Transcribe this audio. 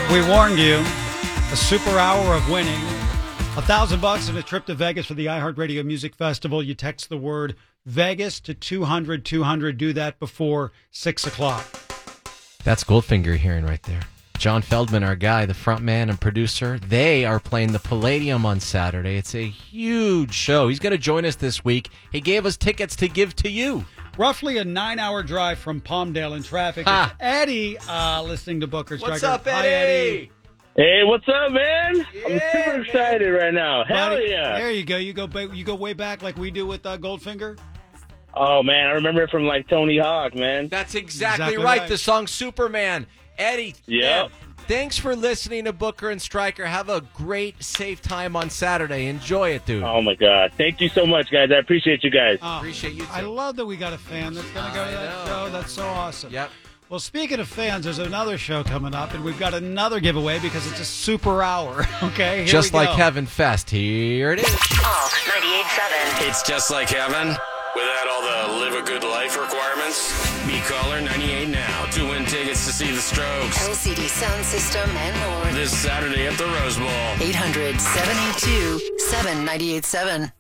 We warned you. A super hour of winning. $1,000 and a trip to Vegas for the iHeartRadio Music Festival. You text the word Vegas to 200-200. Do that before 6 o'clock. That's Goldfinger hearing right there. John Feldman, our guy, the front man and producer, they are playing the Palladium on Saturday. It's a huge show. He's going to join us this week. He gave us tickets to give to you. Roughly a 9-hour drive from Palmdale in traffic. It's Eddie listening to Booker Striker. What's up, Eddie? Hi, Eddie. Hey, what's up, man? Yeah, I'm super excited right now. Hell Buddy, yeah. There you go. You go way back like we do with Goldfinger? Oh, man, I remember it from, like, Tony Hawk, man. That's exactly right. right. The song Superman. Eddie, Yep. thanks for listening to Booker and Stryker. Have a great, safe time on Saturday. Enjoy it, dude. Oh, my God. Thank you so much, guys. I appreciate you guys. Appreciate you, too. I love that we got a fan that's going to go to that show. That's so awesome. Yep. Well, speaking of fans, there's another show coming up, and we've got another giveaway because it's a super hour. Okay, here Just we like go. Heaven Fest. Here it is. Pulse 98.7. It's just like heaven without all the live a good life requirements. Be caller 98 now to win tickets to see the Strokes LCD sound system and more. this Saturday at the Rose Bowl. 800-782-7987.